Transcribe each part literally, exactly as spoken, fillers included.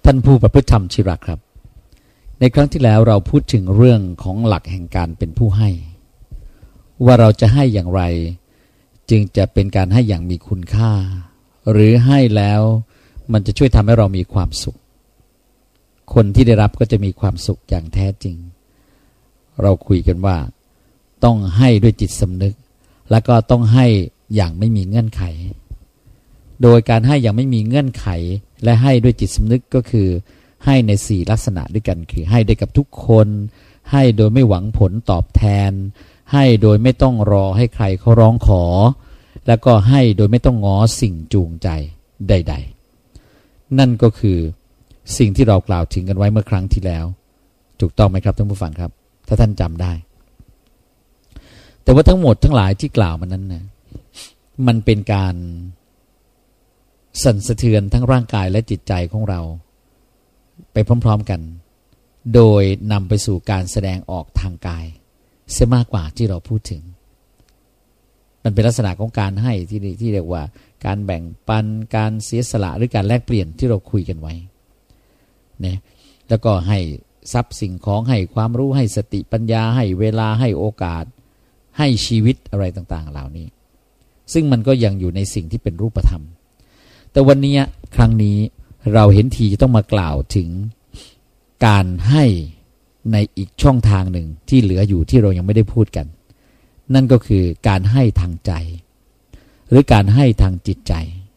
ท่านผู้ประพฤติธรรมที่รักครับในครั้งที่แล้วเราพูดถึงเรื่องของหลักแห่งการเป็นผู้ให้ว่าเราจะให้อย่างไรจึงจะเป็นการให้อย่างมีคุณค่าหรือให้แล้วมันจะช่วยทำให้เรามีความสุขคนที่ได้รับก็จะมีความสุขอย่างแท้จริงเราคุยกันว่าต้องให้ด้วยจิตสำนึกแล้วก็ต้องให้อย่างไม่มีเงื่อนไขโดยการให้อย่างไม่มีเงื่อนไขและให้ด้วยจิตสำนึกก็คือให้ในสี่ลักษณะด้วยกันคือให้ได้กับทุกคนให้โดยไม่หวังผลตอบแทนให้โดยไม่ต้องรอให้ใครเขาร้องขอแล้วก็ให้โดยไม่ต้องง้อสิ่งจูงใจใดๆนั่นก็คือสิ่งที่เรากล่าวถึงกันไว้เมื่อครั้งที่แล้วถูกต้องไหมครับท่านผู้ฟังครับถ้าท่านจำได้แต่ว่าทั้งหมดทั้งหลายที่กล่าวมานั้นนะมันเป็นการสั่นสะเทือนทั้งร่างกายและจิตใจของเราไปพร้อมๆกันโดยนำไปสู่การแสดงออกทางกายเสียมากกว่าที่เราพูดถึงมันเป็นลักษณะของการให้ที่ที่เรียกว่าการแบ่งปันการเสียสละหรือการแลกเปลี่ยนที่เราคุยกันไว้เนี่ยแล้วก็ให้ทรัพย์สิ่งของให้ความรู้ให้สติปัญญาให้เวลาให้โอกาสให้ชีวิตอะไรต่างๆเหล่านี้ซึ่งมันก็ยังอยู่ในสิ่งที่เป็นรูปธรรมแต่วันนี้ครั้งนี้เราเห็นทีจะต้องมากล่าวถึงการให้ในอีกช่องทางหนึ่งที่เหลืออยู่ที่เรายังไม่ได้พูดกันนั่นก็คือการให้ทางใจหรือการให้ทางจิตใจ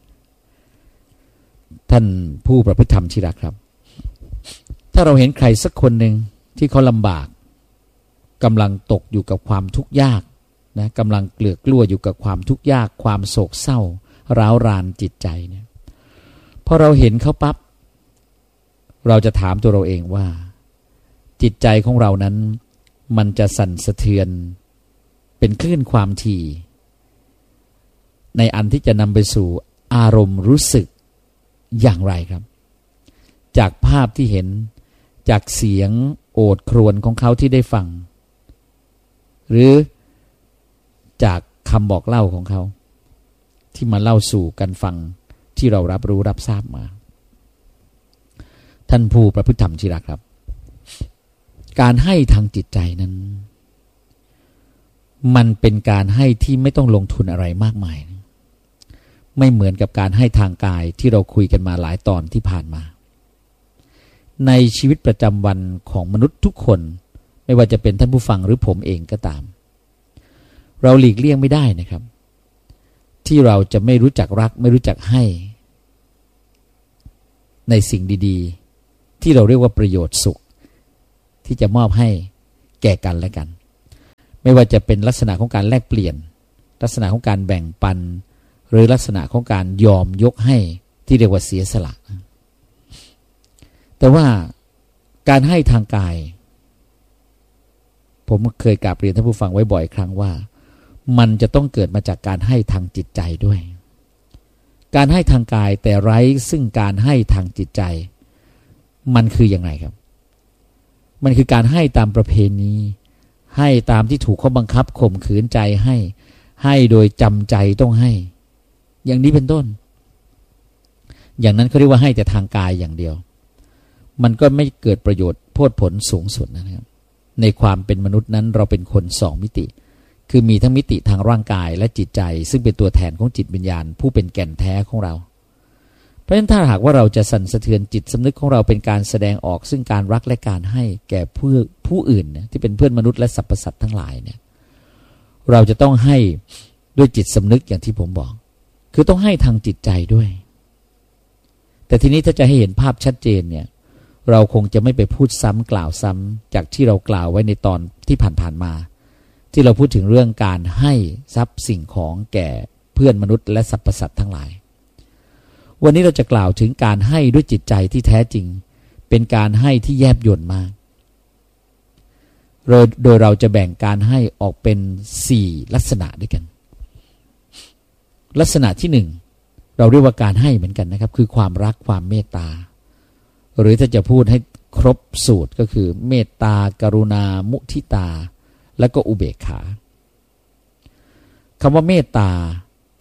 ท่านผู้ประพฤติธรรมที่รักครับถ้าเราเห็นใครสักคนหนึ่งที่เขาลำบากกำลังตกอยู่กับความทุกข์ยากนะกำลังเกลือกกลั้วอยู่กับความทุกข์ยากความโศกเศร้าร้าวรานจิตใจเนี่ยพอเราเห็นเขาปั๊บเราจะถามตัวเราเองว่าจิตใจของเรานั้นมันจะสั่นสะเทือนเป็นคลื่นความถี่ในอันที่จะนำไปสู่อารมณ์รู้สึกอย่างไรครับจากภาพที่เห็นจากเสียงโอดครวญของเขาที่ได้ฟังหรือจากคำบอกเล่าของเขาที่มาเล่าสู่กันฟังที่เรารับรู้รับทราบมาท่านผู้ประพฤติธรรมที่รักครับการให้ทางจิตใจนั้นมันเป็นการให้ที่ไม่ต้องลงทุนอะไรมากมายไม่เหมือนกับการให้ทางกายที่เราคุยกันมาหลายตอนที่ผ่านมาในชีวิตประจำวันของมนุษย์ทุกคนไม่ว่าจะเป็นท่านผู้ฟังหรือผมเองก็ตามเราหลีกเลี่ยงไม่ได้นะครับที่เราจะไม่รู้จักรักไม่รู้จักให้ในสิ่งดีๆที่เราเรียกว่าประโยชน์สุขที่จะมอบให้แก่กันและกันไม่ว่าจะเป็นลักษณะของการแลกเปลี่ยนลักษณะของการแบ่งปันหรือลักษณะของการยอมยกให้ที่เรียกว่าเสียสละแต่ว่าการให้ทางกายผมเคยกราบเรียนท่านผู้ฟังไว้บ่อยครั้งว่ามันจะต้องเกิดมาจากการให้ทางจิตใจด้วยการให้ทางกายแต่ไร้ซึ่งการให้ทางจิตใจมันคืออย่างไรครับมันคือการให้ตามประเพณีให้ตามที่ถูกเขาบังคับข่มขืนใจให้ให้โดยจำใจต้องให้อย่างนี้เป็นต้นอย่างนั้นเขาเรียกว่าให้แต่ทางกายอย่างเดียวมันก็ไม่เกิดประโยชน์โพดผลสูงสุดนะครับในความเป็นมนุษย์นั้นเราเป็นคนสองมิติคือมีทั้งมิติทางร่างกายและจิตใจซึ่งเป็นตัวแทนของจิตวิญญาณผู้เป็นแก่นแท้ของเราเพราะฉะนั้นถ้าหากว่าเราจะสั่นสะเทือนจิตสำนึกของเราเป็นการแสดงออกซึ่งการรักและการให้แก่ผู้ผู้อื่นเนี่ยที่เป็นเพื่อนมนุษย์และสรรพสัตว์ทั้งหลายเนี่ยเราจะต้องให้ด้วยจิตสำนึกอย่างที่ผมบอกคือต้องให้ทางจิตใจด้วยแต่ทีนี้ถ้าจะให้เห็นภาพชัดเจนเนี่ยเราคงจะไม่ไปพูดซ้ำกล่าวซ้ำจากที่เรากล่าวไว้ในตอนที่ผ่านๆมาที่เราพูดถึงเรื่องการให้ทรัพย์สิ่งของแก่เพื่อนมนุษย์และสรรพสัตว์ทั้งหลายวันนี้เราจะกล่าวถึงการให้ด้วยจิตใจที่แท้จริงเป็นการให้ที่แยบยลมากโดยเราจะแบ่งการให้ออกเป็นสี่ลักษณะด้วยกันลักษณะที่หนึ่งเราเรียกว่าการให้เหมือนกันนะครับคือความรักความเมตตาหรือถ้าจะพูดให้ครบสูตรก็คือเมตตากรุณามุทิตาและก็อุเบกขาคำว่าเมตตาก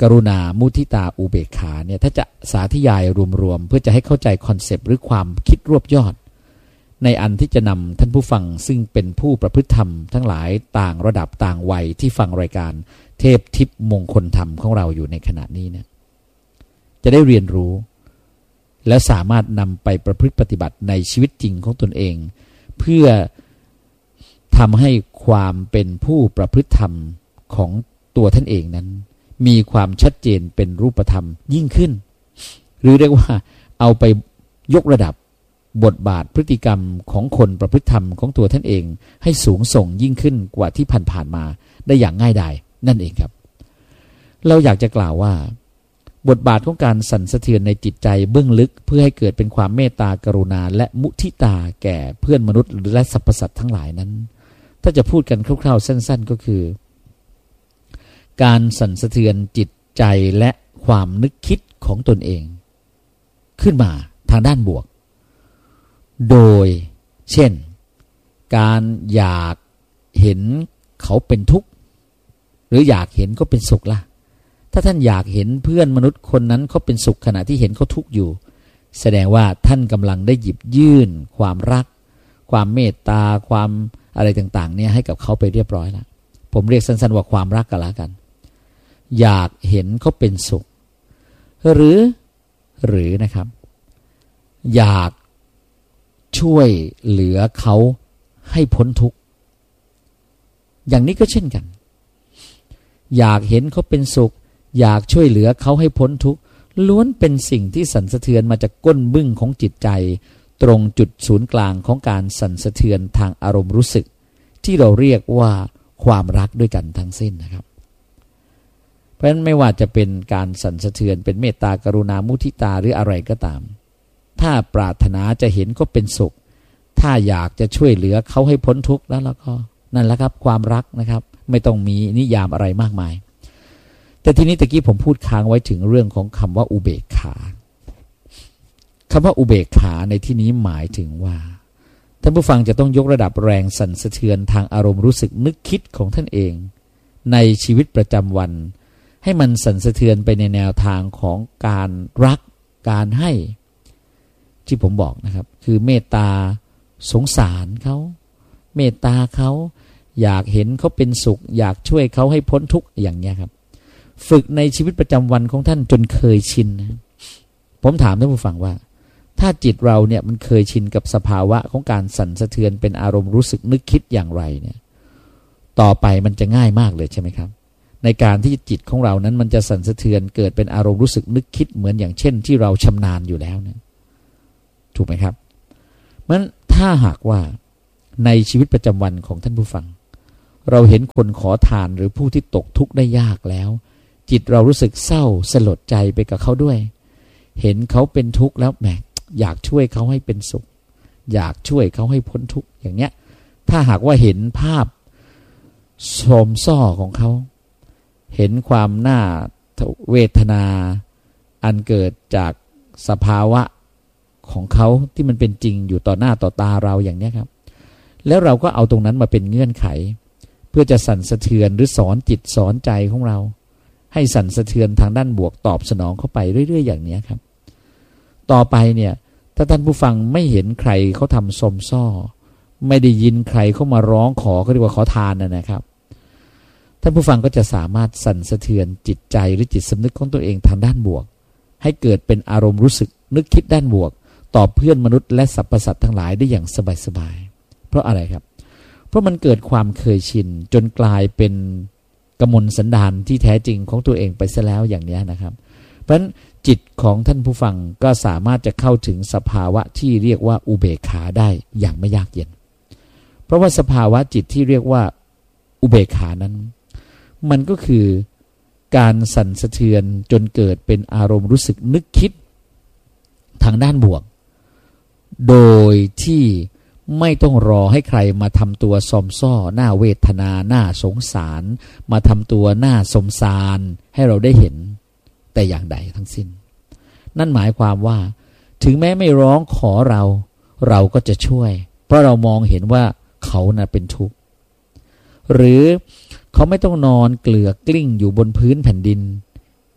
รุณามุทิตาอุเบกขาเนี่ยถ้าจะสาธยายรวมๆเพื่อจะให้เข้าใจคอนเซปต์หรือความคิดรวบยอดในอันที่จะนำท่านผู้ฟังซึ่งเป็นผู้ประพฤติธรรมทั้งหลายต่างระดับต่างวัยที่ฟังรายการเทพทิพย์มงคลธรรมของเราอยู่ในขณะนี้เนี่ยจะได้เรียนรู้และสามารถนำไปประพฤติปฏิบัติในชีวิตจริงของตนเองเพื่อทำให้ความเป็นผู้ประพฤติธรรมของตัวท่านเองนั้นมีความชัดเจนเป็นรูปธรรมยิ่งขึ้นหรือเรียกว่าเอาไปยกระดับบทบาทพฤติกรรมของคนประพฤติธรรมของตัวท่านเองให้สูงส่งยิ่งขึ้นกว่าที่ผ่านๆมาได้อย่างง่ายดายนั่นเองครับเราอยากจะกล่าวว่าบทบาทของการสั่นสะเทือนในจิตใจเบื้องลึกเพื่อให้เกิดเป็นความเมตตากรุณาและมุทิตาแก่เพื่อนมนุษย์และสรรพสัตว์ทั้งหลายนั้นถ้าจะพูดกันคร่าวๆสั้นๆก็คือการสั่นสะเทือนจิตใจและความนึกคิดของตนเองขึ้นมาทางด้านบวกโดยเช่นการอยากเห็นเขาเป็นทุกข์หรืออยากเห็นเขาเป็นสุขล่ะถ้าท่านอยากเห็นเพื่อนมนุษย์คนนั้นเขาเป็นสุขขณะที่เห็นเขาทุกข์อยู่แสดงว่าท่านกำลังได้หยิบยื่นความรักความเมตตาความอะไรต่างๆเนี่ยให้กับเขาไปเรียบร้อยแล้วผมเรียกสั้นๆว่าความรักกันละกันอยากเห็นเขาเป็นสุขหรือหรือนะครับอยากช่วยเหลือเขาให้พ้นทุกข์อย่างนี้ก็เช่นกันอยากเห็นเขาเป็นสุขอยากช่วยเหลือเขาให้พ้นทุกข์ล้วนเป็นสิ่งที่สั่นสะเทือนมาจากก้นบึ้งของจิตใจตรงจุดศูนย์กลางของการสั่นสะเทือนทางอารมณ์รู้สึกที่เราเรียกว่าความรักด้วยกันทั้งสิ้นนะครับเพราะฉะนั้นไม่ว่าจะเป็นการสั่นสะเทือนเป็นเมตตากรุณามุทิตาหรืออะไรก็ตามถ้าปรารถนาจะเห็นก็เป็นสุขถ้าอยากจะช่วยเหลือเขาให้พ้นทุกข์แล้วแล้วก็นั่นแหละครับความรักนะครับไม่ต้องมีนิยามอะไรมากมายแต่ทีนี้ตะกี้ผมพูดค้างไว้ถึงเรื่องของคำว่าอุเบกขาคำว่าอุเบกขาในที่นี้หมายถึงว่าท่านผู้ฟังจะต้องยกระดับแรงสั่นสะเทือนทางอารมณ์รู้สึกนึกคิดของท่านเองในชีวิตประจำวันให้มันสั่นสะเทือนไปในแนวทางของการรักการให้ที่ผมบอกนะครับคือเมตตาสงสารเขาเมตตาเขาอยากเห็นเขาเป็นสุขอยากช่วยเขาให้พ้นทุกข์อย่างนี้ครับฝึกในชีวิตประจำวันของท่านจนเคยชินนะผมถามท่านผู้ฟังว่าถ้าจิตเราเนี่ยมันเคยชินกับสภาวะของการสั่นสะเทือนเป็นอารมณ์รู้สึกนึกคิดอย่างไรเนี่ยต่อไปมันจะง่ายมากเลยใช่ไหมครับในการที่จิตของเรานั้นมันจะสั่นสะเทือนเกิดเป็นอารมณ์รู้สึกนึกคิดเหมือนอย่างเช่นที่เราชำนาญอยู่แล้วเนี่ยถูกไหมครับเพราะฉะนั้นถ้าหากว่าในชีวิตประจำวันของท่านผู้ฟังเราเห็นคนขอทานหรือผู้ที่ตกทุกข์ได้ยากแล้วจิตเรารู้สึกเศร้าสลดใจไปกับเขาด้วยเห็นเขาเป็นทุกข์แล้วแหมอยากช่วยเขาให้เป็นสุขอยากช่วยเขาให้พ้นทุกข์อย่างเนี้ยถ้าหากว่าเห็นภาพโสมซ้อของเขาเห็นความน่าเวทนาอันเกิดจากสภาวะของเขาที่มันเป็นจริงอยู่ต่อหน้าต่อตาเราอย่างนี้ครับแล้วเราก็เอาตรงนั้นมาเป็นเงื่อนไขเพื่อจะสั่นสะเทือนหรือสอนจิตสอนใจของเราให้สั่นสะเทือนทางด้านบวกตอบสนองเข้าไปเรื่อยๆอย่างนี้ครับต่อไปเนี่ยถ้าท่านผู้ฟังไม่เห็นใครเขาทำสมซ้อไม่ได้ยินใครเข้ามาร้องขอเขาเรียกว่าขอทานนะนะครับท่านผู้ฟังก็จะสามารถสั่นสะเทือนจิตใจหรือจิตสำนึกของตัวเองทางด้านบวกให้เกิดเป็นอารมณ์รู้สึกนึกคิดด้านบวกต่อเพื่อนมนุษย์และสรรพสัตว์ทั้งหลายได้อย่างสบายๆเพราะอะไรครับเพราะมันเกิดความเคยชินจนกลายเป็นกมลสันดานที่แท้จริงของตัวเองไปซะแล้วอย่างนี้นะครับเพราะฉะนั้นจิตของท่านผู้ฟังก็สามารถจะเข้าถึงสภาวะที่เรียกว่าอุเบกขาได้อย่างไม่ยากเย็นเพราะว่าสภาวะจิตที่เรียกว่าอุเบกขานั้นมันก็คือการสั่นสะเทือนจนเกิดเป็นอารมณ์รู้สึกนึกคิดทางด้านบวกโดยที่ไม่ต้องรอให้ใครมาทำตัวซอมซ้อหน้าเวทนาหน้าสงสารมาทำตัวหน้าสมสารให้เราได้เห็นแต่อย่างใดทั้งสิ้นนั่นหมายความว่าถึงแม้ไม่ร้องขอเราเราก็จะช่วยเพราะเรามองเห็นว่าเขาน่ะเป็นทุกข์หรือเขาไม่ต้องนอนเกลือกกลิ้งอยู่บนพื้นแผ่นดิน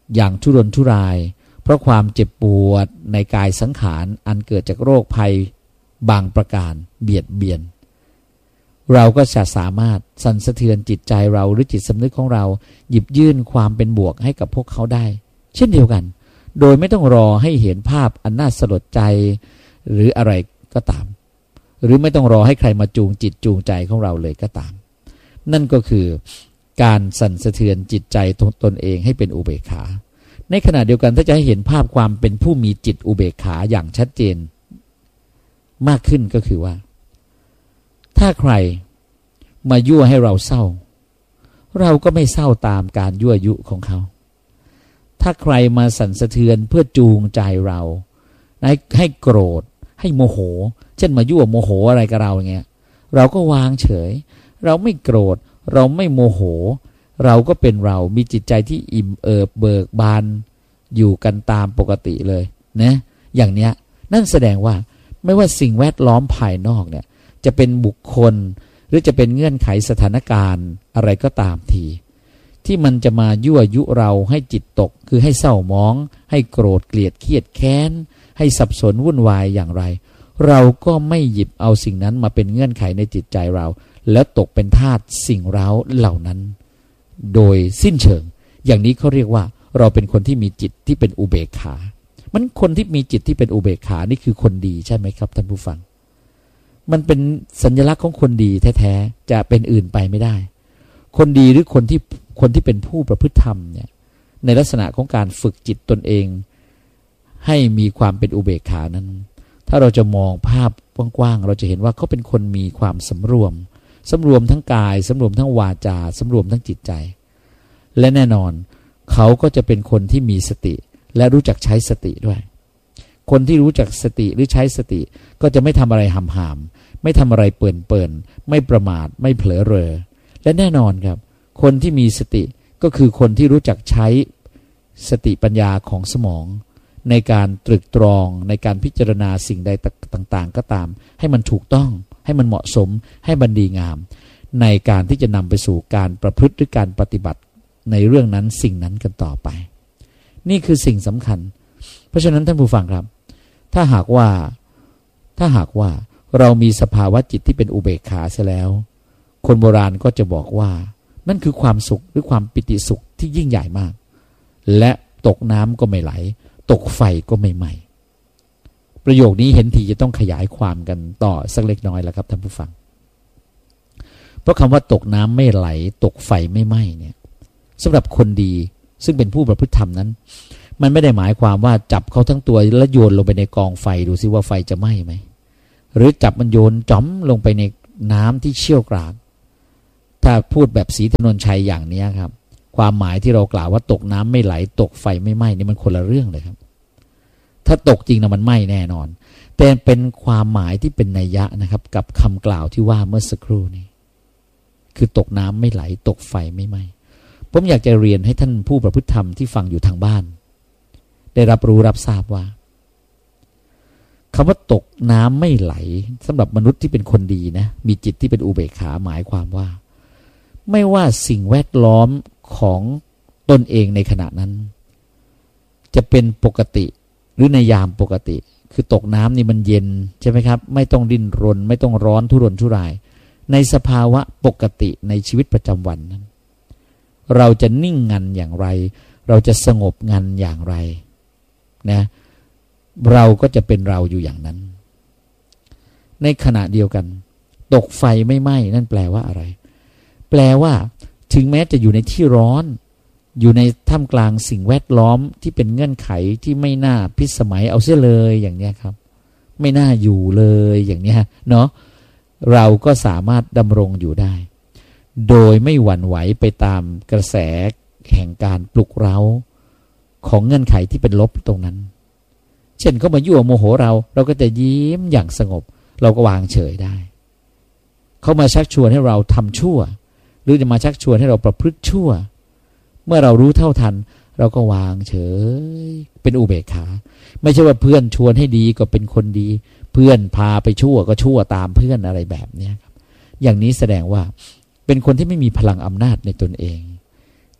อย่างทุรนทุรายเพราะความเจ็บปวดในกายสังขารอันเกิดจากโรคภัยบางประการเบียดเบียนเราก็จะสามารถสั่นสะเทือนจิตใจเราหรือจิตสำนึกของเราหยิบยื่นความเป็นบวกให้กับพวกเขาได้เช่นเดียวกันโดยไม่ต้องรอให้เห็นภาพอันน่าสลดใจหรืออะไรก็ตามหรือไม่ต้องรอให้ใครมาจูงจิตจูงใจของเราเลยก็ตามนั่นก็คือการสั่นสะเทือนจิตใจตนเองให้เป็นอุเบกขาในขณะเดียวกันถ้าจะให้เห็นภาพความเป็นผู้มีจิตอุเบกขาอย่างชัดเจนมากขึ้นก็คือว่าถ้าใครมายั่วให้เราเศร้าเราก็ไม่เศร้าตามการยั่วยุของเขาถ้าใครมาสั่นสะเทือนเพื่อจูงใจเราให้ให้โกรธให้โมโหเช่นมายั่วโมโหอะไรกับเราอย่างเงี้ยเราก็วางเฉยเราไม่โกรธเราไม่โมโหเราก็เป็นเรามีจิตใจที่อิ่มเอิบเบิกบานอยู่กันตามปกติเลยนะอย่างเนี้ยนั่นแสดงว่าไม่ว่าสิ่งแวดล้อมภายนอกเนี่ยจะเป็นบุคคลหรือจะเป็นเงื่อนไขสถานการณ์อะไรก็ตามทีที่มันจะมายั่วยุเราให้จิตตกคือให้เศร้าหมองให้โกรธเกลียดเครียดแค้นให้สับสนวุ่นวายอย่างไรเราก็ไม่หยิบเอาสิ่งนั้นมาเป็นเงื่อนไขในจิตใจเราแล้วตกเป็นทาสสิ่งเร้าเหล่านั้นโดยสิ้นเชิงอย่างนี้เขาเรียกว่าเราเป็นคนที่มีจิตที่เป็นอุเบกขามันคนที่มีจิตที่เป็นอุเบกขานี่คือคนดีใช่ไหมครับท่านผู้ฟังมันเป็นสัญลักษณ์ของคนดีแท้ๆจะเป็นอื่นไปไม่ได้คนดีหรือคนที่คนที่เป็นผู้ประพฤติธรรมเนี่ยในลักษณะของการฝึกจิตตนเองให้มีความเป็นอุเบกขานั้นถ้าเราจะมองภาพกว้างๆเราจะเห็นว่าเขาเป็นคนมีความสำรวมสำรวมทั้งกายสำรวมทั้งวาจาสำรวมทั้งจิตใจและแน่นอนเขาก็จะเป็นคนที่มีสติและรู้จักใช้สติด้วยคนที่รู้จักสติหรือใช้สติก็จะไม่ทำอะไรหำหามไม่ทำอะไรเปิ่นเปิ่นไม่ประมาทไม่เผลอเรอและแน่นอนครับคนที่มีสติก็คือคนที่รู้จักใช้สติปัญญาของสมองในการตรึกตรองในการพิจารณาสิ่งใดต่างๆก็ตามให้มันถูกต้องให้มันเหมาะสมให้มันดีงามในการที่จะนำไปสู่การประพฤติหรือการปฏิบัติในเรื่องนั้นสิ่งนั้นกันต่อไปนี่คือสิ่งสำคัญเพราะฉะนั้นท่านผู้ฟังครับถ้าหากว่าถ้าหากว่าเรามีสภาวะจิตที่เป็นอุเบกขาเสียแล้วคนโบราณก็จะบอกว่านั่นคือความสุขหรือความปิติสุขที่ยิ่งใหญ่มากและตกน้ำก็ไม่ไหลตกไฟก็ไม่ไหม้ประโยคนี้เห็นทีจะต้องขยายความกันต่อสักเล็กน้อยแล้วครับท่านผู้ฟังเพราะคำว่าตกน้ำไม่ไหลตกไฟไม่ไหม้เนี่ยสำหรับคนดีซึ่งเป็นผู้ประพฤติธรรมนั้นมันไม่ได้หมายความว่าจับเขาทั้งตัวแล้วโยนลงไปในกองไฟดูซิว่าไฟจะไหม้ไหมหรือจับมันโยนจ๋อมลงไปในน้ำที่เชี่ยวกรากถ้าพูดแบบศรีถนนชัยอย่างนี้ครับความหมายที่เรากล่าวว่าตกน้ำไม่ไหลตกไฟไม่ไหม้นี่มันคนละเรื่องเลยครับถ้าตกจริงนะมันไหม้แน่นอนแต่เป็นความหมายที่เป็นนัยยะนะครับกับคำกล่าวที่ว่าเมื่อสักครู่นี้คือตกน้ำไม่ไหลตกไฟไม่ไหม้ผมอยากจะเรียนให้ท่านผู้ประพฤติธรรมที่ฟังอยู่ทางบ้านได้รับรู้รับทราบว่าคำว่าตกน้ำไม่ไหลสำหรับมนุษย์ที่เป็นคนดีนะมีจิตที่เป็นอุเบกขาหมายความว่าไม่ว่าสิ่งแวดล้อมของตนเองในขณะนั้นจะเป็นปกติหรือในยามปกติคือตกน้ำนี่มันเย็นใช่ไหมครับไม่ต้องดิ้นรนไม่ต้องร้อนทุรนทุรายในสภาวะปกติในชีวิตประจำวันนั้นเราจะนิ่งงันอย่างไรเราจะสงบงันอย่างไรนะเราก็จะเป็นเราอยู่อย่างนั้นในขณะเดียวกันตกไฟไม่ไหม้นั่นแปลว่าอะไรแปลว่าถึงแม้จะอยู่ในที่ร้อนอยู่ในท่ามกลางสิ่งแวดล้อมที่เป็นเงื่อนไขที่ไม่น่าพิสมัยเอาเสียเลยอย่างนี้ครับไม่น่าอยู่เลยอย่างนี้เนาะเราก็สามารถดำรงอยู่ได้โดยไม่หวั่นไหวไปตามกระแสแห่งการปลุกเร้าของเงื่อนไขที่เป็นลบตรงนั้นเช่นเขามายั่วโมโหเราเราก็จะยิ้มอย่างสงบเราก็วางเฉยได้เขามาชักชวนให้เราทำชั่วหรือจะมาชักชวนให้เราประพฤติชั่วเมื่อเรารู้เท่าทันเราก็วางเฉยเป็นอุเบกขาไม่ใช่ว่าเพื่อนชวนให้ดีก็เป็นคนดีเพื่อนพาไปชั่วก็ชั่วตามเพื่อนอะไรแบบนี้ครับอย่างนี้แสดงว่าเป็นคนที่ไม่มีพลังอำนาจในตนเอง จึง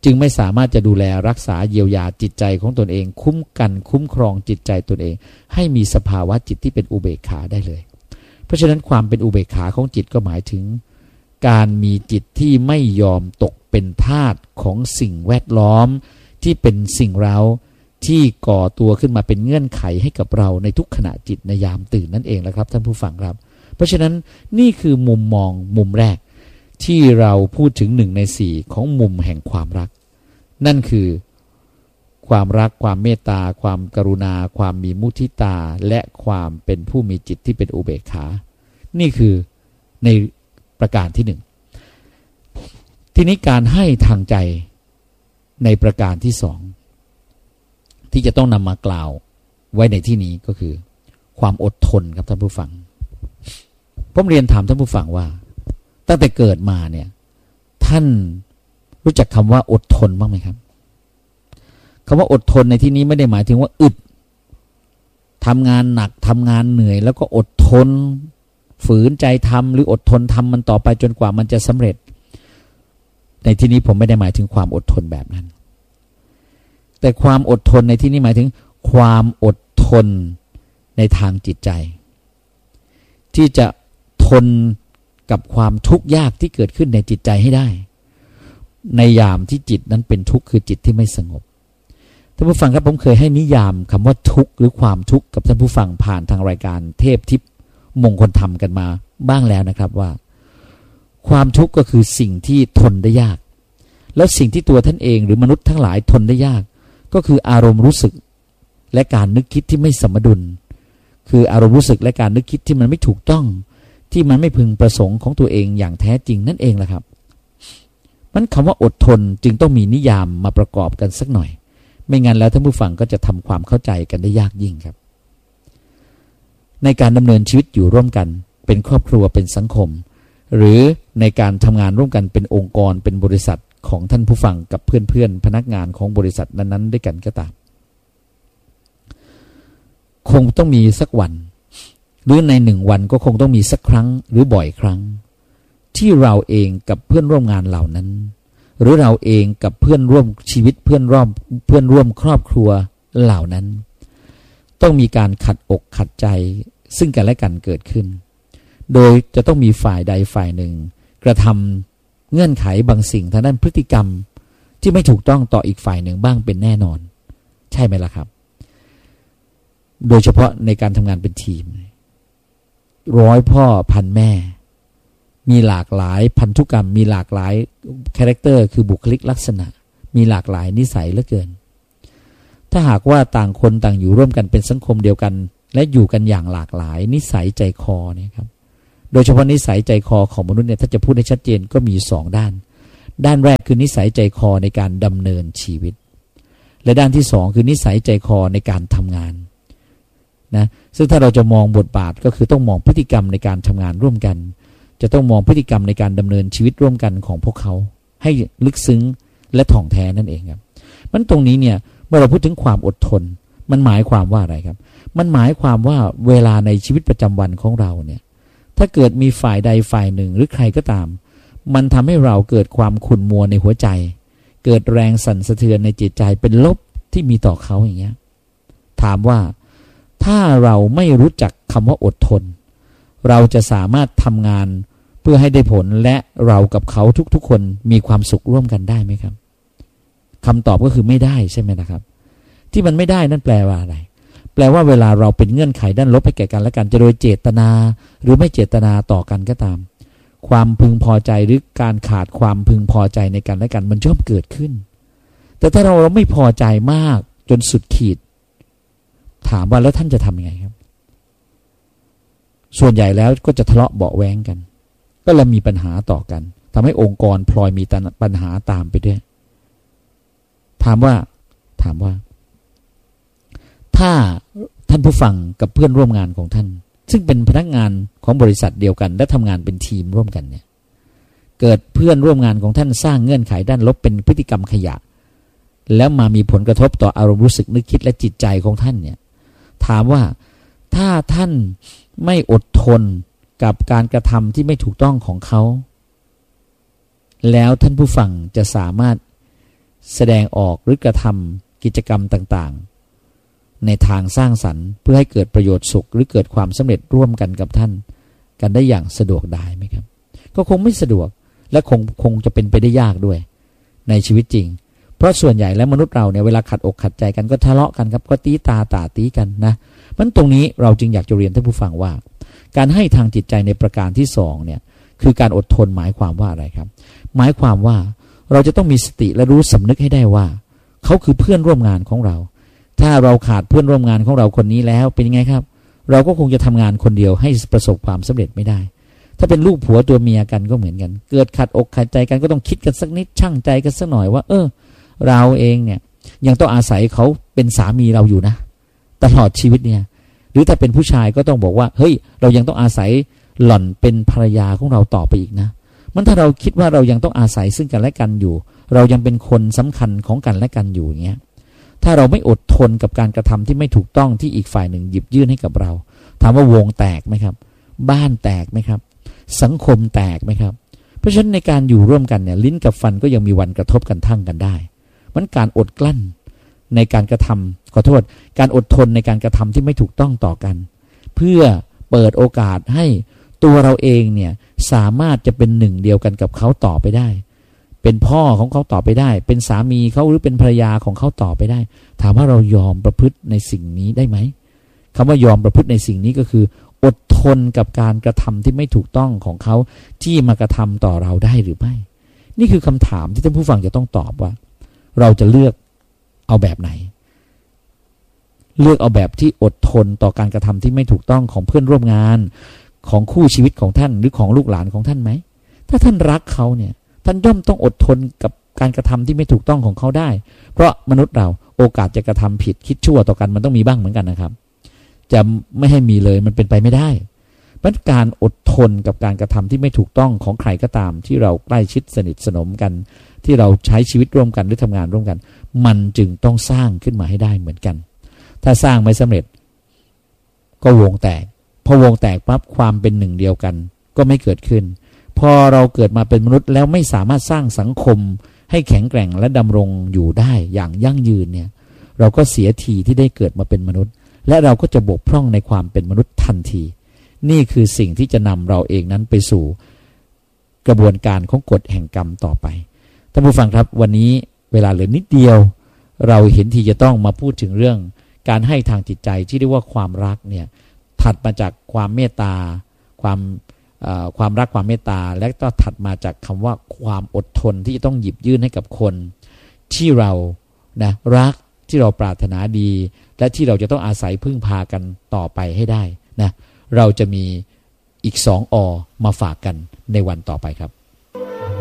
จึงไม่สามารถจะดูแลรักษาเยียวยาจิตใจของตนเองคุ้มกันคุ้มครองจิตใจตนเองให้มีสภาวะจิตที่เป็นอุเบกขาได้เลยเพราะฉะนั้นความเป็นอุเบกขาของจิตก็หมายถึงการมีจิตที่ไม่ยอมตกเป็นทาสของสิ่งแวดล้อมที่เป็นสิ่งเร้าที่ก่อตัวขึ้นมาเป็นเงื่อนไขให้กับเราในทุกขณะจิตในยามตื่นนั่นเองแหละครับท่านผู้ฟังครับเพราะฉะนั้นนี่คือมุมมองมุมแรกที่เราพูดถึงหนึ่งในสี่ของมุมแห่งความรักนั่นคือความรักความเมตตาความกรุณาความมีมุทิตาและความเป็นผู้มีจิตที่เป็นอุเบกขานี่คือในประการที่หนึ่งทีนี้การให้ทางใจในประการที่สองที่จะต้องนำมากล่าวไว้ในที่นี้ก็คือความอดทนครับท่านผู้ฟังผมเรียนถามท่านผู้ฟังว่าตั้งแต่เกิดมาเนี่ยท่านรู้จักคำว่าอดทนบ้างไหมครับคำว่าอดทนในที่นี้ไม่ได้หมายถึงว่าอึดทำงานหนักทำงานเหนื่อยแล้วก็อดทนฝืนใจทำหรืออดทนทำมันต่อไปจนกว่ามันจะสำเร็จในที่นี้ผมไม่ได้หมายถึงความอดทนแบบนั้นแต่ความอดทนในที่นี้หมายถึงความอดทนในทางจิตใจที่จะทนกับความทุกข์ยากที่เกิดขึ้นในจิตใจให้ได้ในยามที่จิตนั้นเป็นทุกข์คือจิตที่ไม่สงบท่านผู้ฟังครับผมเคยให้นิยามคำว่าทุกข์หรือความทุกข์กับท่านผู้ฟังผ่านทางรายการเทพทิพย์มงคลธรรมกันมาบ้างแล้วนะครับว่าความทุกข์ก็คือสิ่งที่ทนได้ยากแล้วสิ่งที่ตัวท่านเองหรือมนุษย์ทั้งหลายทนได้ยากก็คืออารมณ์รู้สึกและการนึกคิดที่ไม่สมดุลคืออารมณ์รู้สึกและการนึกคิดที่มันไม่ถูกต้องที่มันไม่พึงประสงค์ของตัวเองอย่างแท้จริงนั่นเองแหละครับมันคำว่าอดทนจึงต้องมีนิยามมาประกอบกันสักหน่อยไม่งั้นแล้วท่านผู้ฟังก็จะทำความเข้าใจกันได้ยากยิ่งครับในการดำเนินชีวิตอยู่ร่วมกันเป็นครอบครัวเป็นสังคมหรือในการทำงานร่วมกันเป็นองค์กรเป็นบริษัทของท่านผู้ฟังกับเพื่อนๆพนักงานของบริษัทนั้นๆด้วยกันก็ตามคงต้องมีสักวันหรือในหนึ่งวันก็คงต้องมีสักครั้งหรือบ่อยครั้งที่เราเองกับเพื่อนร่วมงานเหล่านั้นหรือเราเองกับเพื่อนร่วมชีวิตเพื่อนร่วมเพื่อนร่วมครอบครัวเหล่านั้นต้องมีการขัดอกขัดใจซึ่งกันและกันเกิดขึ้นโดยจะต้องมีฝ่ายใดฝ่ายหนึ่งกระทำเงื่อนไขบางสิ่งทางด้านพฤติกรรมที่ไม่ถูกต้องต่ออีกฝ่ายหนึ่งบ้างเป็นแน่นอนใช่ไหมล่ะครับโดยเฉพาะในการทำงานเป็นทีมร้อยพ่อพันแม่มีหลากหลายพันธุกรรมมีหลากหลายคาแรคเตอร์คือบุคลิกลักษณะมีหลากหลายนิสัยเหลือเกินถ้าหากว่าต่างคนต่างอยู่ร่วมกันเป็นสังคมเดียวกันและอยู่กันอย่างหลากหลายนิสัยใจคอเนี่ยครับโดยเฉพาะนิสัยใจคอของมนุษย์เนี่ยถ้าจะพูดให้ชัดเจนก็มีสองด้านด้านแรกคือนิสัยใจคอในการดำเนินชีวิตและด้านที่สองคือนิสัยใจคอในการทำงานนะซึ่งถ้าเราจะมองบทบาทก็คือต้องมองพฤติกรรมในการทำงานร่วมกันจะต้องมองพฤติกรรมในการดำเนินชีวิตร่วมกันของพวกเขาให้ลึกซึ้งและถ่องแท้นั่นเองครับมันตรงนี้เนี่ยเมื่อเราพูดถึงความอดทนมันหมายความว่าอะไรครับมันหมายความว่าเวลาในชีวิตประจำวันของเราเนี่ยถ้าเกิดมีฝ่ายใดฝ่ายหนึ่งหรือใครก็ตามมันทำให้เราเกิดความขุ่นมัวในหัวใจเกิดแรงสั่นสะเทือนในจิตใจเป็นลบที่มีต่อเขาอย่างเงี้ยถามว่าถ้าเราไม่รู้จักคำว่าอดทนเราจะสามารถทำงานเพื่อให้ได้ผลและเรากับเขาทุกๆคนมีความสุขร่วมกันได้ไหมครับคำตอบก็คือไม่ได้ใช่ไหมนะครับที่มันไม่ได้นั่นแปลว่าอะไรแปลว่าเวลาเราเป็นเงื่อนไขด้านลบให้แก่กันและกันจะโดยเจตนาหรือไม่เจตนาต่อกันก็ตามความพึงพอใจหรือการขาดความพึงพอใจในกันและกันมันย่อมเกิดขึ้นแต่ถ้าเราเราไม่พอใจมากจนสุดขีดถามว่าแล้วท่านจะทำยังไงครับส่วนใหญ่แล้วก็จะทะเลาะเบาะแว้งกันก็เลยมีปัญหาต่อกันทำให้องค์กรพลอยมีปัญหาตามไปด้วยถามว่าถามว่าถ้าท่านผู้ฟังกับเพื่อนร่วมงานของท่านซึ่งเป็นพนักงานของบริษัทเดียวกันและทำงานเป็นทีมร่วมกันเนี่ยเกิดเพื่อนร่วมงานของท่านสร้างเงื่อนไขด้านลบเป็นพฤติกรรมขยะแล้วมามีผลกระทบต่ออารมณ์รู้สึกนึกคิดและจิตใจของท่านเนี่ยถามว่าถ้าท่านไม่อดทนกับการกระทำที่ไม่ถูกต้องของเขาแล้วท่านผู้ฟังจะสามารถแสดงออกหรือกระทำกิจกรรมต่างๆในทางสร้างสรรค์เพื่อให้เกิดประโยชน์สุขหรือเกิดความสำเร็จร่วมกันกับท่านกันได้อย่างสะดวกได้ไหมครับก็คงไม่สะดวกและคงคงจะเป็นไปได้ยากด้วยในชีวิตจริงเพราะส่วนใหญ่แล้วมนุษย์เราเนี่ยเวลาขัดอกขัดใจกันก็ทะเลาะกันครับก็ตีตาตาตีกันนะมันตรงนี้เราจึงอยากจะเรียนท่านผู้ฟังว่าการให้ทางจิตใจในประการที่สองเนี่ยคือการอดทนหมายความว่าอะไรครับหมายความว่าเราจะต้องมีสติและรู้สำนึกให้ได้ว่าเขาคือเพื่อนร่วมงานของเราถ้าเราขาดเพื่อนร่วมงานของเราคนนี้แล้วเป็นยังไงครับเราก็คงจะทำงานคนเดียวให้ประสบความสำเร็จไม่ได้ถ้าเป็นลูกผัวตัวเมียกันก็เหมือนกันเกิดขัดอกขัดใจกันก็ต้องคิดกันสักนิดชั่งใจกันสักหน่อยว่าเออเราเองเนี่ยยังต้องอาศัยเขาเป็นสามีเราอยู่นะตลอดชีวิตเนี่ยหรือถ้าเป็นผู้ชายก็ต้องบอกว่าเฮ้ยเรายังต้องอาศัยหล่อนเป็นภรรยาของเราต่อไปอีกนะมันถ้าเราคิดว่าเรายังต้องอาศัยซึ่งกันและกันอยู่เรายังเป็นคนสำคัญของกันและกันอยู่อย่างเงี้ยถ้าเราไม่อดทนกับการกระทำที่ไม่ถูกต้องที่อีกฝ่ายหนึ่งหยิบยื่นให้กับเราถามว่าวงแตกไหมครับบ้านแตกไหมครับสังคมแตกไหมครับเพราะฉะนั้นในการอยู่ร่วมกันเนี่ยลิ้นกับฟันก็ยังมีวันกระทบกันทั่งกันได้มันการอดกลั้นในการกระทำขอโทษการอดทนในการกระทำที่ไม่ถูกต้องต่อกันเพื่อเปิดโอกาสให้ตัวเราเองเนี่ยสามารถจะเป็นหนึ่งเดียวกันกับเขาต่อไปได้เป็นพ่อของเขาต่อไปได้เป็นสามีเขาหรือเป็นภรรยาของเขาต่อไปได้ถามว่าเรายอมประพฤติในสิ่งนี้ได้ไหมคำว่ายอมประพฤติในสิ่งนี้ก็คืออดทนกับการกระทำที่ไม่ถูกต้องของเขาที่มากระทำต่อเราได้หรือไม่นี่คือคำถามที่ท่านผู้ฟังจะต้องตอบว่าเราจะเลือกเอาแบบไหนเลือกเอาแบบที่อดทนต่อการกระทำที่ไม่ถูกต้องของเพื่อนร่วมงานของคู่ชีวิตของท่านหรือของลูกหลานของท่านไหมถ้าท่านรักเขาเนี่ยท่านย่อมต้องอดทนกับการกระทำที่ไม่ถูกต้องของเขาได้เพราะมนุษย์เราโอกาสจะกระทำผิดคิดชั่วต่อกันมันต้องมีบ้างเหมือนกันนะครับจะไม่ให้มีเลยมันเป็นไปไม่ได้เพราะการอดทนกับการกระทำที่ไม่ถูกต้องของใครก็ตามที่เราใกล้ชิดสนิทสนมกันที่เราใช้ชีวิตร่วมกันหรือทำงานร่วมกันมันจึงต้องสร้างขึ้นมาให้ได้เหมือนกันถ้าสร้างไม่สำเร็จก็วงแตกพอวงแตกปั๊บความเป็นหนึ่งเดียวกันก็ไม่เกิดขึ้นพอเราเกิดมาเป็นมนุษย์แล้วไม่สามารถสร้างสังคมให้แข็งแกร่งและดำรงอยู่ได้อย่างยั่งยืนเนี่ยเราก็เสียทีที่ได้เกิดมาเป็นมนุษย์และเราก็จะบกพร่องในความเป็นมนุษย์ทันทีนี่คือสิ่งที่จะนำเราเองนั้นไปสู่กระบวนการของกฎแห่งกรรมต่อไปท่านผู้ฟังครับวันนี้เวลาเหลือนิดเดียวเราเห็นทีจะต้องมาพูดถึงเรื่องการให้ทางจิตใจที่เรียกว่าความรักเนี่ยถัดมาจากความเมตตาความความรักความเมตตาและก็ถัดมาจากคำว่าความอดทนที่จะต้องหยิบยื่นให้กับคนที่เรานะรักที่เราปรารถนาดีและที่เราจะต้องอาศัยพึ่งพากันต่อไปให้ได้นะเราจะมีอีกสองอมาฝากกันในวันต่อไปครับ